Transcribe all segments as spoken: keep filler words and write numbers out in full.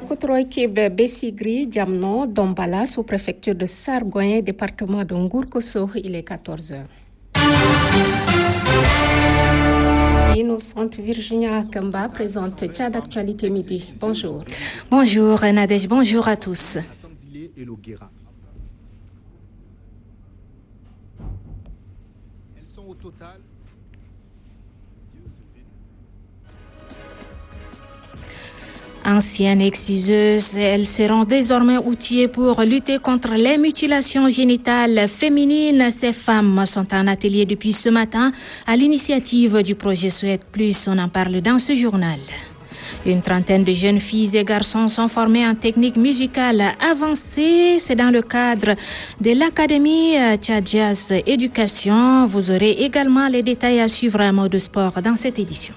Koutroïkib, Bessigri, Djamno, Dombala, sous-préfecture de Sargoyen, département de Ngourkosso, il est quatorze heures. Innocente Virginia Kamba présente Tchad Actualité Midi. Bonjour. Bonjour Nadège, bonjour à tous. Elles sont au total. Anciennes exciseuses, elles seront désormais outillées pour lutter contre les mutilations génitales féminines. Ces femmes sont en atelier depuis ce matin à l'initiative du projet Souhaite Plus. On en parle dans ce journal. Une trentaine de jeunes filles et garçons sont formés en technique musicale avancée. C'est dans le cadre de l'Académie Tchad Jazz Éducation. Vous aurez également les détails à suivre à mode sport dans cette édition.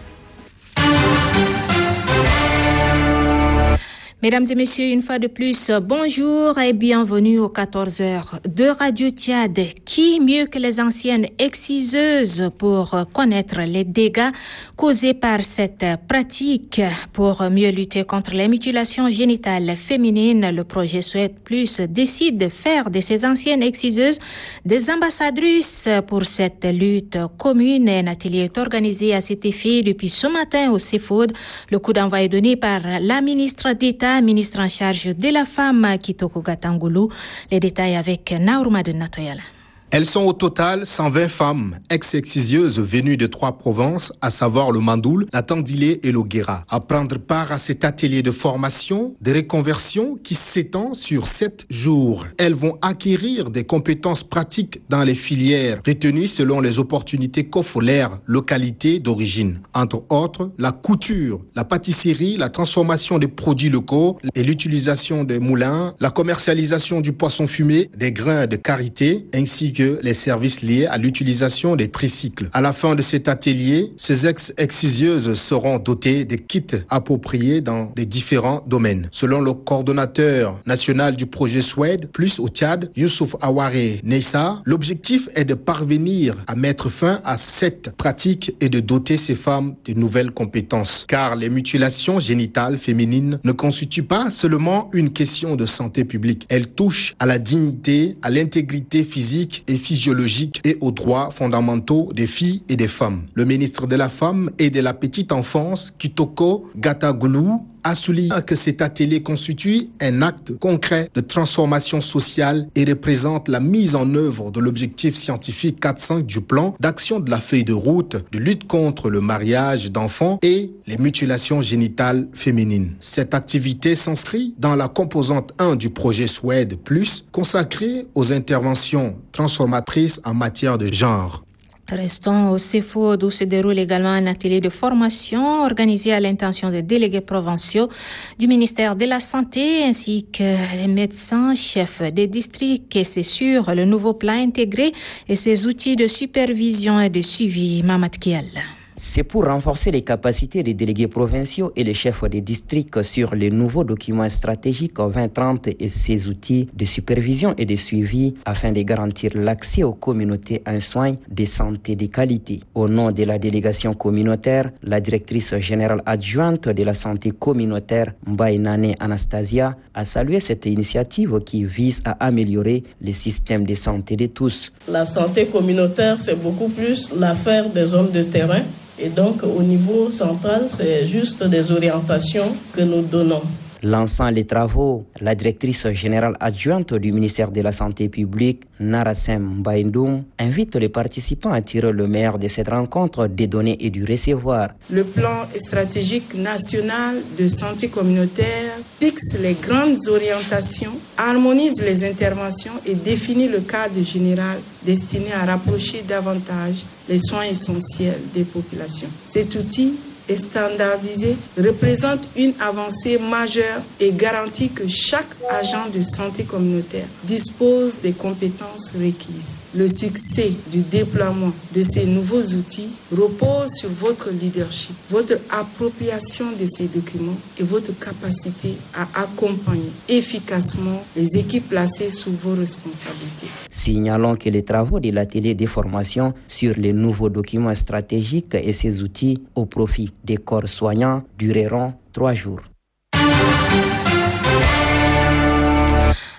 Mesdames et messieurs, une fois de plus, bonjour et bienvenue aux quatorze heures de Radio Tchad. Qui mieux que les anciennes exciseuses pour connaître les dégâts causés par cette pratique? Pour mieux lutter contre les mutilations génitales féminines, le projet Souhaite Plus décide de faire de ces anciennes exciseuses des ambassadrices pour cette lutte commune. Un atelier est organisé à cet effet depuis ce matin au CEFOD. Le coup d'envoi est donné par la ministre d'État, ministre en charge de la femme, Kitoko Gatangoulou. Les détails avec Naourma de Natoyala. Elles sont au total cent vingt femmes ex-excieuses venues de trois provinces, à savoir le Mandoul, la Tandilé et le Guéra, à prendre part à cet atelier de formation, de reconversion qui s'étend sur sept jours. Elles vont acquérir des compétences pratiques dans les filières retenues selon les opportunités qu'offre leur localité d'origine. Entre autres, la couture, la pâtisserie, la transformation des produits locaux et l'utilisation des moulins, la commercialisation du poisson fumé, des grains de karité, ainsi que les services liés à l'utilisation des tricycles. À la fin de cet atelier, ces ex-exciseuses seront dotées de kits appropriés dans les différents domaines. Selon le coordonnateur national du projet Souhaite Plus au Tchad, Youssouf Aware Neissa, l'objectif est de parvenir à mettre fin à cette pratique et de doter ces femmes de nouvelles compétences. Car les mutilations génitales féminines ne constituent pas seulement une question de santé publique. Elles touchent à la dignité, à l'intégrité physique et physiologique et aux droits fondamentaux des filles et des femmes. Le ministre de la Femme et de la Petite Enfance, Kitoko Gatangoulou, a souligné que cet atelier constitue un acte concret de transformation sociale et représente la mise en œuvre de l'objectif scientifique quatre cinq du plan d'action de la feuille de route de lutte contre le mariage d'enfants et les mutilations génitales féminines. Cette activité s'inscrit dans la composante un du projet Souhaite Plus consacrée aux interventions transformatrices en matière de genre. Restons au CEFOD où se déroule également un atelier de formation organisé à l'intention des délégués provinciaux du ministère de la Santé ainsi que les médecins chefs des districts. Et c'est sur le nouveau plan intégré et ses outils de supervision et de suivi. Mamad Kial. C'est pour renforcer les capacités des délégués provinciaux et les chefs des districts sur les nouveaux documents stratégiques vingt trente et ses outils de supervision et de suivi afin de garantir l'accès aux communautés à un soin de santé de qualité. Au nom de la délégation communautaire, la directrice générale adjointe de la santé communautaire, Mbaïnane Anastasia, a salué cette initiative qui vise à améliorer le système de santé de tous. La santé communautaire, c'est beaucoup plus l'affaire des hommes de terrain. Et donc, au niveau central, c'est juste des orientations que nous donnons. Lançant les travaux, la directrice générale adjointe du ministère de la Santé publique, Narasem Baindoum, invite les participants à tirer le meilleur de cette rencontre des données et du recevoir. Le plan stratégique national de santé communautaire fixe les grandes orientations, harmonise les interventions et définit le cadre général destiné à rapprocher davantage les soins essentiels des populations. Cet outil est standardisé, représente une avancée majeure et garantit que chaque agent de santé communautaire dispose des compétences requises. Le succès du déploiement de ces nouveaux outils repose sur votre leadership, votre appropriation de ces documents et votre capacité à accompagner efficacement les équipes placées sous vos responsabilités. Signalons que les travaux de l'atelier de formation sur les nouveaux documents stratégiques et ces outils au profit des corps soignants dureront trois jours.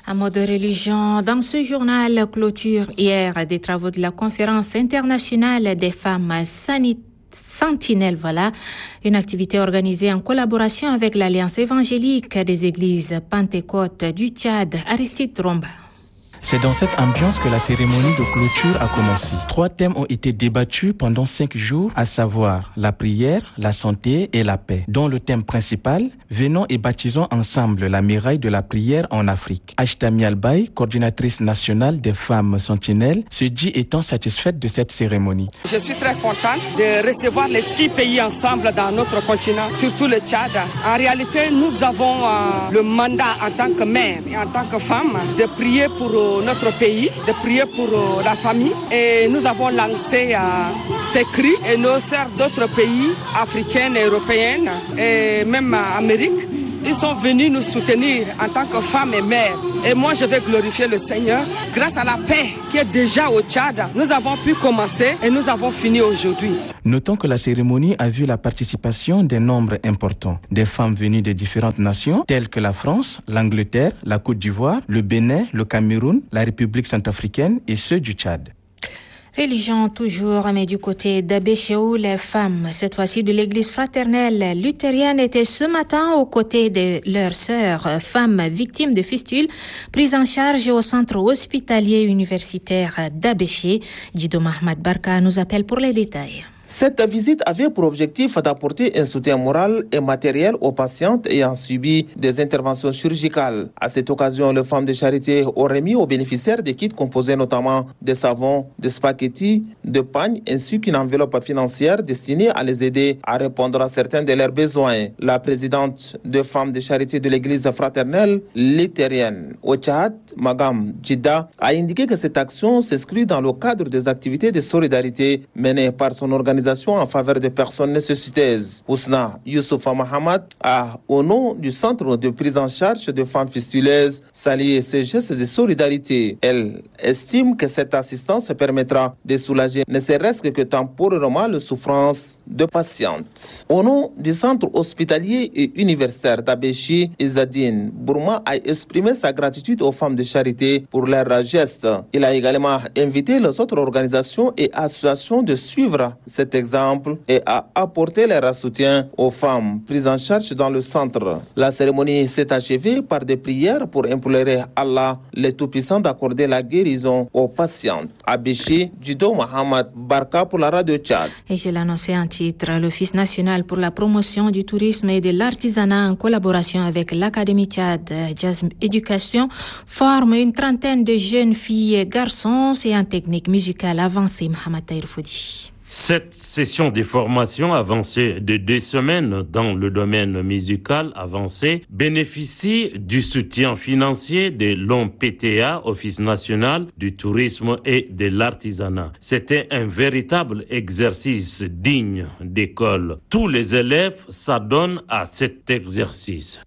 Un mot de religion. Dans ce journal, clôture hier des travaux de la conférence internationale des femmes sanitaires. Sentinelle, voilà, une activité organisée en collaboration avec l'Alliance évangélique des églises Pentecôte du Tchad, Aristide Dromba. C'est dans cette ambiance que la cérémonie de clôture a commencé. Trois thèmes ont été débattus pendant cinq jours, à savoir la prière, la santé et la paix, dont le thème principal, venons et baptisons ensemble la muraille de la prière en Afrique. Ashtami Albaï, coordinatrice nationale des femmes sentinelles, se dit étant satisfaite de cette cérémonie. Je suis très contente de recevoir les six pays ensemble dans notre continent, surtout le Tchad. En réalité, nous avons euh, le mandat en tant que mère et en tant que femme de prier pour euh, notre pays, de prier pour euh, la famille. Et nous avons lancé euh, ces cris et nos sœurs d'autres pays, africaines et européennes, et même euh, Amérique, ils sont venus nous soutenir en tant que femmes et mères. Et moi, je vais glorifier le Seigneur. Grâce à la paix qui est déjà au Tchad, nous avons pu commencer et nous avons fini aujourd'hui. Notons que la cérémonie a vu la participation d'un nombre important des femmes venues de différentes nations, telles que la France, l'Angleterre, la Côte d'Ivoire, le Bénin, le Cameroun, la République centrafricaine et ceux du Tchad. Religion toujours, mais du côté d'Abéchéou, les femmes, cette fois-ci de l'église fraternelle luthérienne, étaient ce matin aux côtés de leurs sœurs, femmes victimes de fistules, prises en charge au centre hospitalier universitaire d'Abéché. Dido Mahmoud Barka nous appelle pour les détails. Cette visite avait pour objectif d'apporter un soutien moral et matériel aux patientes ayant subi des interventions chirurgicales. À cette occasion, les femmes de charité ont remis aux bénéficiaires des kits composés notamment de savons, de spaghettis, de pagnes, ainsi qu'une enveloppe financière destinée à les aider à répondre à certains de leurs besoins. La présidente de femmes de charité de l'église fraternelle luthérienne au Tchad, Magam Djida, a indiqué que cette action s'inscrit dans le cadre des activités de solidarité menées par son organisation en faveur des personnes nécessiteuses. Ousna Youssoufa Mahamad a, au nom du centre de prise en charge de femmes fistuleuses, salué ces gestes de solidarité. Elle estime que cette assistance permettra de soulager ne serait-ce que temporairement les souffrances de patientes. Au nom du centre hospitalier et universitaire d'Abéchi, Izzadine Bourma a exprimé sa gratitude aux femmes de charité pour leurs gestes. Il a également invité les autres organisations et associations de suivre cette exemple et à apporter leur soutien aux femmes prises en charge dans le centre. La cérémonie s'est achevée par des prières pour implorer Allah, le Tout-Puissant, d'accorder la guérison aux patientes. Abéché, Dido Mohamed Barka pour la radio Tchad. Et je l'annonçais en titre, l'Office national pour la promotion du tourisme et de l'artisanat en collaboration avec l'Académie Tchad Jazz Éducation forme une trentaine de jeunes filles et garçons et en technique musicale avancée. Mohamed Tahir Foudi. Cette session de formation avancée de deux semaines dans le domaine musical avancé bénéficie du soutien financier de l'O P T A, Office national du tourisme et de l'artisanat. C'était un véritable exercice digne d'école. Tous les élèves s'adonnent à cet exercice.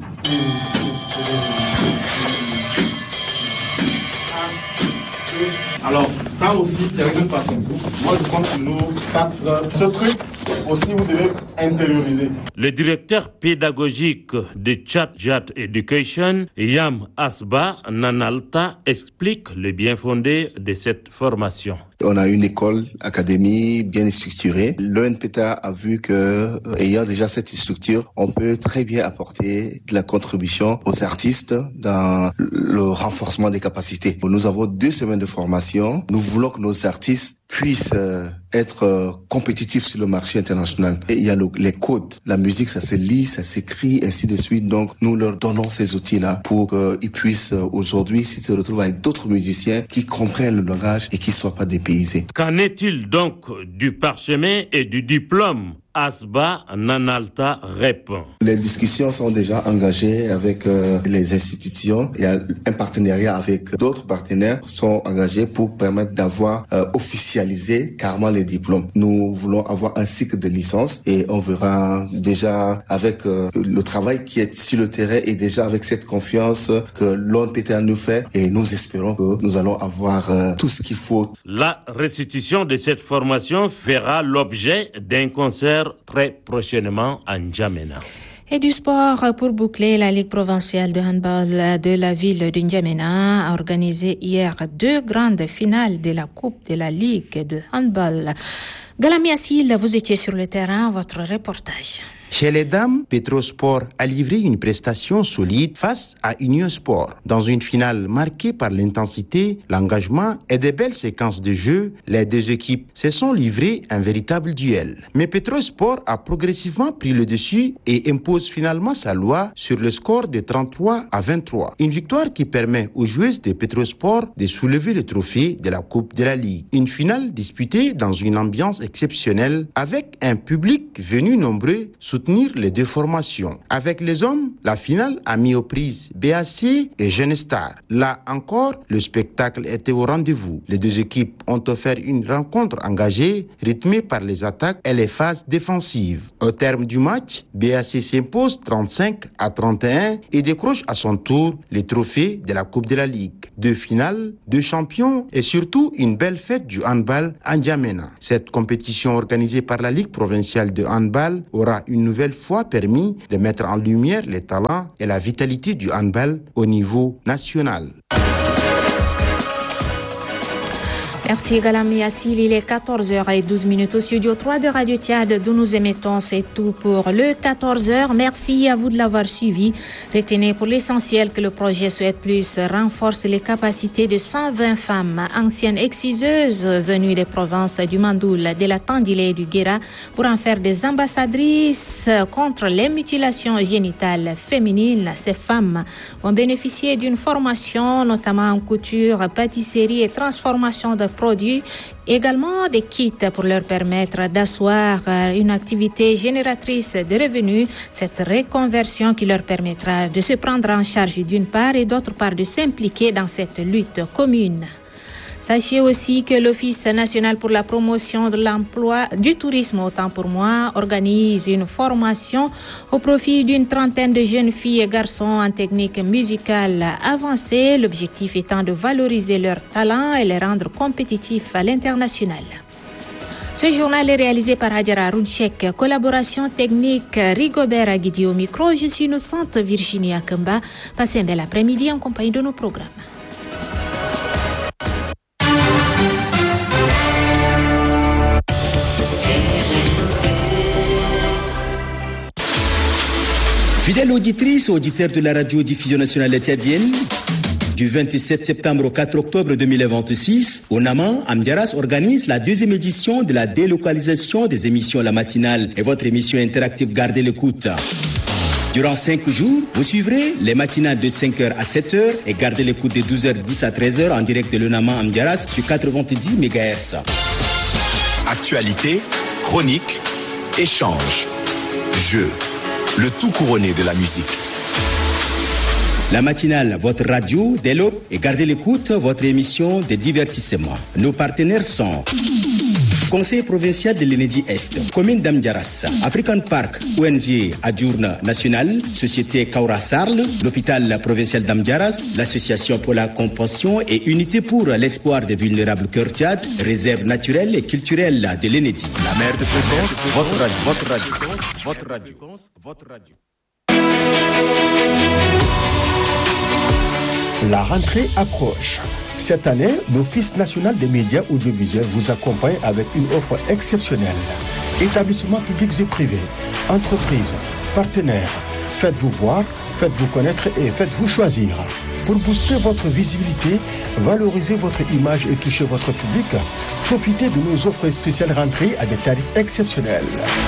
Alors, ça aussi, c'est une façon. Moi, je compte toujours quatre. Ce truc, aussi, vous devez intérioriser. Le directeur pédagogique de Tchad Jazz Education, Yam Asba Nanalta, explique le bien fondé de cette formation. On a une école, académie bien structurée. L'O N P T A a vu que, ayant déjà cette structure, on peut très bien apporter de la contribution aux artistes dans le renforcement des capacités. Nous avons deux semaines de formation. Nous voulons que nos artistes puissent être compétitifs sur le marché international. Et il y a le, les codes. La musique, ça se lit, ça s'écrit, ainsi de suite. Donc, nous leur donnons ces outils-là pour qu'ils puissent aujourd'hui se retrouver avec d'autres musiciens qui comprennent le langage et qui ne soient pas dépaysés. Qu'en est-il donc du parchemin et du diplôme? Asba Nanalta répond. Les discussions sont déjà engagées avec euh, les institutions. Il y a un partenariat avec d'autres partenaires qui sont engagés pour permettre d'avoir euh, officialisé carrément les diplômes. Nous voulons avoir un cycle de licence et on verra déjà avec euh, le travail qui est sur le terrain et déjà avec cette confiance que l'O N P T A nous fait et nous espérons que nous allons avoir euh, tout ce qu'il faut. La restitution de cette formation fera l'objet d'un concert très prochainement à N'Djamena. Et du sport, pour boucler, la Ligue provinciale de handball de la ville de N'Djamena a organisé hier deux grandes finales de la Coupe de la Ligue de handball. Galami Assil, vous étiez sur le terrain, votre reportage. Chez les dames, Petrosport a livré une prestation solide face à Union Sport. Dans une finale marquée par l'intensité, l'engagement et des belles séquences de jeu, les deux équipes se sont livrées un véritable duel. Mais Petrosport a progressivement pris le dessus et impose finalement sa loi sur le score de trente-trois à vingt-trois. Une victoire qui permet aux joueuses de Petrosport de soulever le trophée de la Coupe de la Ligue. Une finale disputée dans une ambiance exceptionnelle avec un public venu nombreux soutenir les deux formations. Avec les hommes, la finale a mis aux prises B A C et Jeune Star. Là encore, le spectacle était au rendez-vous. Les deux équipes ont offert une rencontre engagée, rythmée par les attaques et les phases défensives. Au terme du match, B A C s'impose trente-cinq à trente et un et décroche à son tour le trophée de la Coupe de la Ligue. Deux finales, deux champions et surtout une belle fête du handball à N'Djamena. Cette compétition organisée par la Ligue provinciale de handball aura une nouvelle fois permis de mettre en lumière les talents et la vitalité du handball au niveau national. Merci Galami Assil, il est quatorze heures douze au studio trois de Radio Tchad d'où nous émettons. C'est tout pour le quatorze heures. Merci à vous de l'avoir suivi. Retenez pour l'essentiel que le projet Souhaite Plus renforce les capacités de cent vingt femmes anciennes exciseuses venues des provinces du Mandoul, de la Tandilé et du Guéra pour en faire des ambassadrices contre les mutilations génitales féminines. Ces femmes vont bénéficier d'une formation notamment en couture, pâtisserie et transformation de produits, également des kits pour leur permettre d'asseoir une activité génératrice de revenus. Cette reconversion qui leur permettra de se prendre en charge d'une part et d'autre part de s'impliquer dans cette lutte commune. Sachez aussi que l'Office national pour la promotion de l'emploi du tourisme, autant pour moi, organise une formation au profit d'une trentaine de jeunes filles et garçons en technique musicale avancée, l'objectif étant de valoriser leurs talents et les rendre compétitifs à l'international. Ce journal est réalisé par Hadjara Rounchek, collaboration technique Rigobert Aguidi au micro. Je suis innocente Virginie Akamba. Passez un bel après-midi en compagnie de nos programmes. Fidèles auditrices et auditeurs de la radio-diffusion nationale tchadienne, du vingt-sept septembre au quatre octobre deux mille vingt-six, au Naman, Amdiaras organise la deuxième édition de la délocalisation des émissions La Matinale et votre émission interactive Gardez l'écoute. Durant cinq jours, vous suivrez les matinales de cinq heures à sept heures et Gardez l'écoute de douze heures dix à treize heures en direct de Le Naman Amdiaras sur quatre-vingt-dix mégahertz. Actualité, chronique, échange, jeu. Le tout couronné de la musique. La matinale, votre radio, dès l'aube, et Gardez l'écoute, votre émission de divertissement. Nos partenaires sont Conseil provincial de l'Enedi Est, Commune d'Amdiaras, African Park, O N G Adjourne National, Société Kaura Sarl, l'Hôpital provincial d'Amdiaras, l'Association pour la compassion et Unité pour l'espoir des vulnérables Cœur Tchad, Réserve naturelle et culturelle de l'Enedi. La mère de fréquence, votre radio, votre radio, votre radio, votre radio. La rentrée approche. Cette année, l'Office national des médias audiovisuels vous accompagne avec une offre exceptionnelle. Établissements publics et privés, entreprises, partenaires, faites-vous voir, faites-vous connaître et faites-vous choisir. Pour booster votre visibilité, valoriser votre image et toucher votre public, profitez de nos offres spéciales rentrées à des tarifs exceptionnels.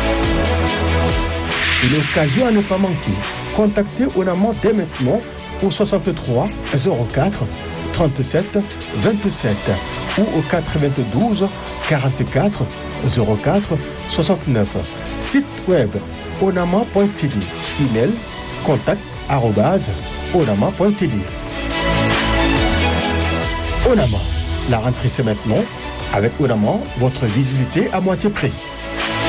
Une occasion à ne pas manquer. Contactez Onamant dès maintenant au soixante-trois zéro quatre trente-sept vingt-sept ou au quatre-vingt-douze quarante-quatre zéro quatre soixante-neuf. Site web onama point t d. Email contact arobase onama point t d. Onama, la rentrée c'est maintenant. Avec Onama, votre visibilité à moitié prix.